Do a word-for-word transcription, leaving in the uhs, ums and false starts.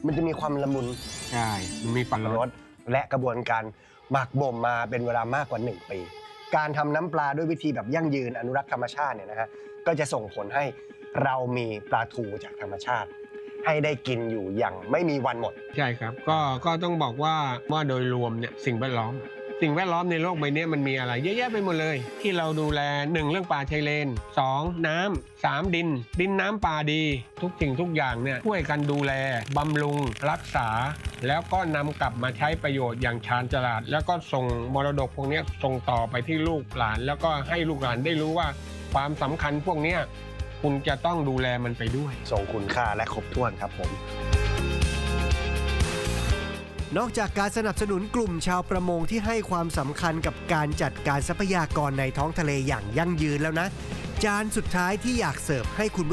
มันจะมีความละมุนใช่มีปรสและกระบวนการหมักบ่มมาเป็นเวลามากกว่าหนึ่งปีการทำน้ำปลาด้วยวิธีแบบยั่งยืนอนุรักษ์ธรรมชาติเนี่ยนะฮะก็จะส่งผลให้เรามีปลาทูจากธรรมชาติให้ได้กินอยู่อย่างไม่มีวันหมดใช่ครับก็ก็ต้องบอกว่าว่าโดยรวมเนี่ยสิ่งแวดล้อมสิ่งแวดล้อมในโลกใบนี้มันมีอะไรเยอะแยะไปหมดเลยที่เราดูแลหนึ่งเรื่องป่าชายเลนสองน้ำสามดินดินน้ำป่าดีทุกสิ่งทุกอย่างเนี่ยช่วยกันดูแลบำรุงรักษาแล้วก็นำกลับมาใช้ประโยชน์อย่างชาญฉลาดแล้วก็ส่งมรดกพวกนี้ส่งต่อไปที่ลูกหลานแล้วก็ให้ลูกหลานได้รู้ว่าความสำคัญพวกนี้คุณจะต้องดูแลมันไปด้วยส่งคุณค่าและครบถ้วนครับผมนอกจากการสนับสนุนกลุ่มชาวประมงที่ให้ความสำคัญกับการจัดการทรัพยากรในท้องทะเลอย่างยั่งยืนแล้วนะจานสุดท้ายที่อยากเสิร์ฟให้คุณ